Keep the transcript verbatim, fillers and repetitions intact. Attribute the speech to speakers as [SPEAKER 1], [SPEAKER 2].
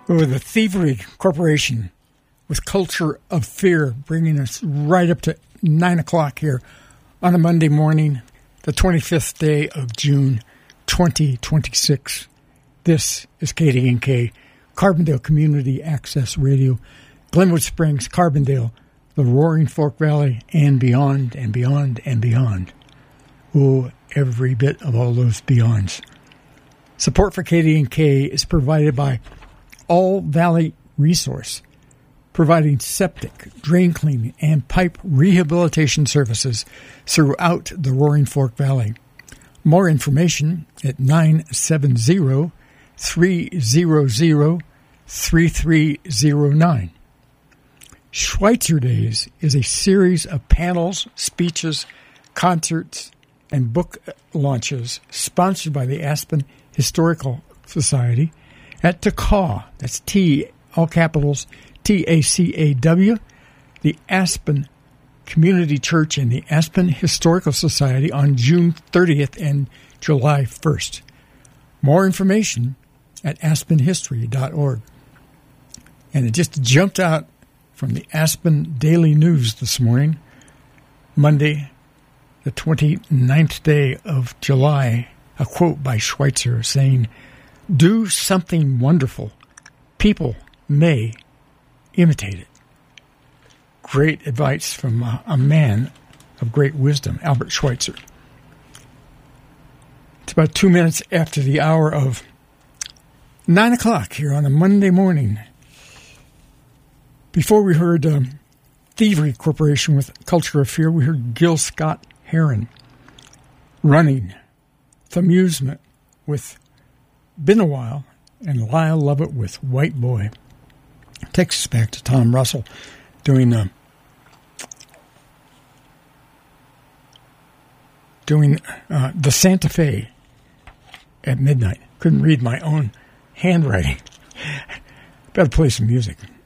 [SPEAKER 1] Oh, the Thievery Corporation with Culture of Fear, bringing us right up to nine o'clock here on a Monday morning, the twenty-fifth day of June, twenty twenty-six. This is K D N K, Carbondale Community Access Radio, Glenwood Springs, Carbondale, the Roaring Fork Valley, and beyond, and beyond, and beyond. Oh, every bit of all those beyonds. Support for K D N K is provided by All Valley Resource, providing septic, drain cleaning, and pipe rehabilitation services throughout the Roaring Fork Valley. More information at nine seven zero, three zero zero, three three zero nine. Schweitzer Days is a series of panels, speeches, concerts, and book launches sponsored by the Aspen Historical Society at T A C A W, that's T, all capitals, T A C A W, the Aspen Community Church and the Aspen Historical Society on June thirtieth and July first. More information at aspen history dot org. And it just jumped out from the Aspen Daily News this morning, Monday, the twenty-ninth day of July, a quote by Schweitzer saying, "Do something wonderful. People may imitate it." Great advice from a, a man of great wisdom, Albert Schweitzer. It's about two minutes after the hour of nine o'clock here on a Monday morning. Before we heard um, Thievery Corporation with Culture of Fear, we heard Gil Scott Heron, Running, The Amusement with Been a While, and Lyle Lovett with White Boy. Takes us back to Tom Russell doing uh, doing uh, the Santa Fe at midnight. Couldn't read my own handwriting. Better play some music.